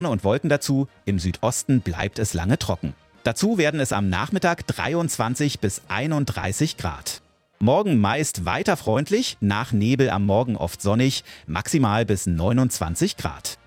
und Wolken dazu. Im Südosten bleibt es lange trocken. Dazu werden es am Nachmittag 23 bis 31 Grad. Morgen meist weiter freundlich, nach Nebel am Morgen oft sonnig, maximal bis 29 Grad.